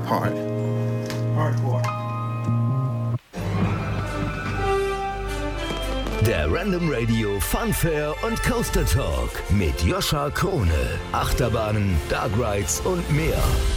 Hard. Hardcore. Der Random Radio Funfair und Coaster Talk mit Joscha Krone. Achterbahnen, Dark Rides und mehr.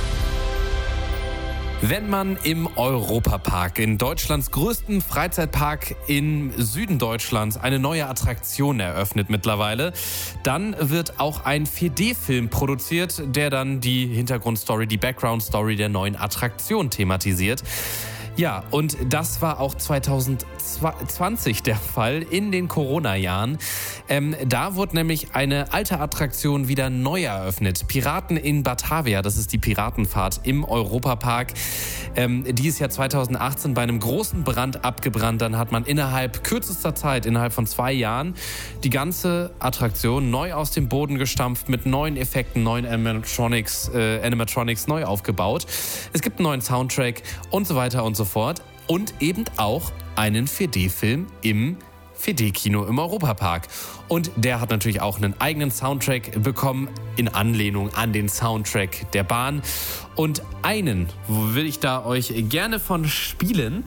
Wenn man im Europapark, in Deutschlands größten Freizeitpark im Süden Deutschlands, eine neue Attraktion eröffnet mittlerweile, dann wird auch ein 4D-Film produziert, der dann die Hintergrundstory, die Background-Story der neuen Attraktion thematisiert. Ja, und das war auch 2020 der Fall, in den Corona-Jahren. Da wurde nämlich eine alte Attraktion wieder neu eröffnet. Piraten in Batavia, das ist die Piratenfahrt im Europapark. Die ist ja 2018 bei einem großen Brand abgebrannt. Dann hat man innerhalb kürzester Zeit, innerhalb von 2 Jahren, die ganze Attraktion neu aus dem Boden gestampft, mit neuen Effekten, neuen Animatronics neu aufgebaut. Es gibt einen neuen Soundtrack und so weiter und so fort. Und eben auch einen 4D-Film im 4D-Kino im Europapark. Und der hat natürlich auch einen eigenen Soundtrack bekommen, in Anlehnung an den Soundtrack der Bahn. Und einen will ich da euch gerne von spielen.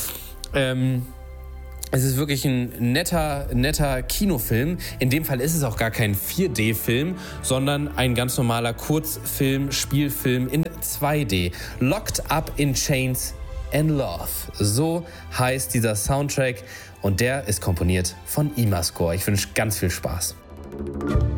Es ist wirklich ein netter Kinofilm. In dem Fall ist es auch gar kein 4D-Film, sondern ein ganz normaler Kurzfilm, Spielfilm in 2D. Locked Up in Chains and Love. So heißt dieser Soundtrack und der ist komponiert von Imascore. Ich wünsche ganz viel Spaß.